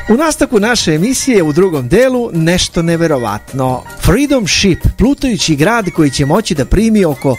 U nastavku naše emisije u drugom delu nešto neverovatno. Freedom Ship, plutajući grad koji će moći da primi oko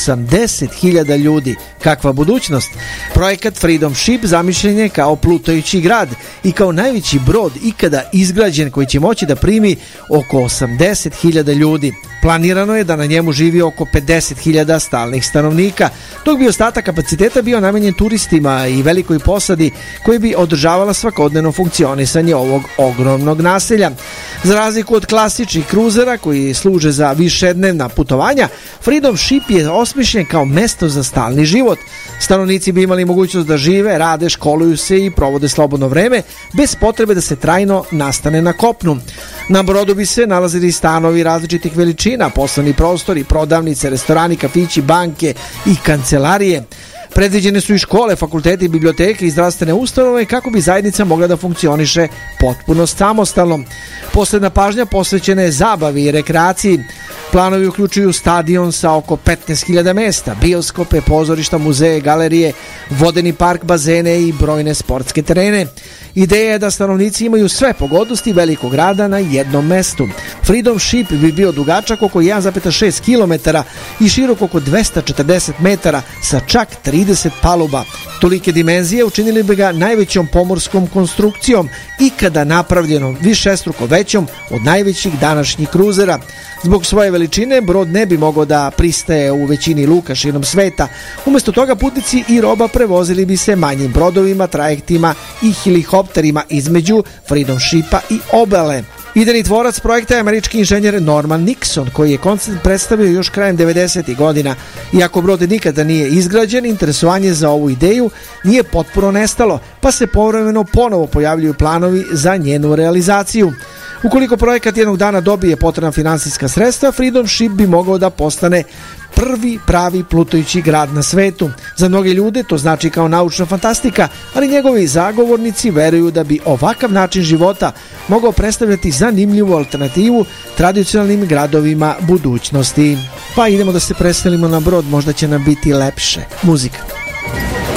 80.000 ljudi. Kakva budućnost? Projekat Freedom Ship zamišljen je kao plutajući grad i kao najveći brod ikada izgrađen koji će moći da primi oko 80.000 ljudi. Planirano je da na njemu živi oko 50.000 stalnih stanovnika, dok bi ostatak kapaciteta bio namenjen turistima i velikoj posadi koji bi održavala svakodnevno funkcionisanje ovog ogromnog naselja. Za razliku od klasičnih kruzera koji služe za višednevna putovanja, Freedom Ship je osmišljen kao mesto za stalni život. Stanovnici bi imali mogućnost da žive, rade, školuju se i provode slobodno vreme bez potrebe da se trajno nastane na kopnu. Na brodu bi se nalazili stanovi različitih veličina, poslovni prostori, prodavnice, restorani, kafići, banke i kancelarije. Predviđene su i škole, fakulteti, biblioteke i zdravstvene ustanove kako bi zajednica mogla da funkcioniše potpuno samostalno. Posebna pažnja posvećena je zabavi i rekreaciji. Planovi uključuju stadion sa oko 15.000 mesta, bioskope, pozorišta, muzeje, galerije, vodeni park, bazene i brojne sportske terene. Ideja je da stanovnici imaju sve pogodnosti velikog grada na jednom mestu. Freedom Ship bi bio dugačak oko 1,6 km i širok oko 240 metara sa čak 30 paluba. Tolike dimenzije učinili bi ga najvećom pomorskom konstrukcijom ikada napravljenom, višestruko većom od najvećih današnjih kruzera. Zbog svoje veličine brod ne bi mogao da pristaje u većini luka širom sveta. Umesto toga putnici i roba prevozili bi se manjim brodovima, trajektima i helikopterima između Freedom Shipa i obale. Idejni tvorac projekta je američki inženjer Norman Nixon, koji je koncept predstavio još krajem 90. godina. Iako brod nikada nije izgrađen, interesovanje za ovu ideju nije potpuno nestalo, pa se povremeno ponovo pojavljuju planovi za njenu realizaciju. Ukoliko projekat jednog dana dobije potrebna finansijska sredstva, Freedom Ship bi mogao da postane prvi pravi plutajući grad na svetu. Za mnoge ljude to znači kao naučna fantastika, ali njegovi zagovornici veruju da bi ovakav način života mogao predstavljati zanimljivu alternativu tradicionalnim gradovima budućnosti. Pa idemo da se preselimo na brod, možda će nam biti lepše. Muzika.